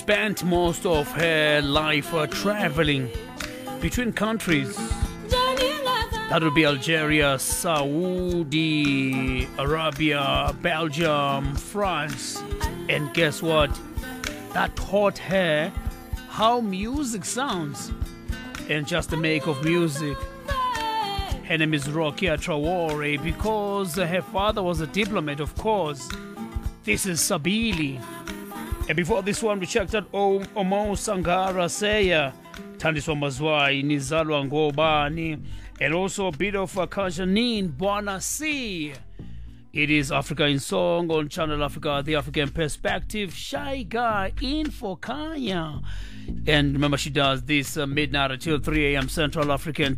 spent most of her life traveling between countries. That would be Algeria, Saudi Arabia, Belgium, France. And guess what? That taught her how music sounds and just the make of music. Her name is Rokia Traore because her father was a diplomat, of course. This is Sabili. And before this one, we checked out Omo Sangara Seya, Thandiswa Mazwai, Nizalwa Ngobani, and also a bit of Kajanin Bwana C. It is Africa in Song on Channel Africa, the African Perspective. Shy Guy in for Kanya. And remember, she does this midnight until 3 a.m. Central African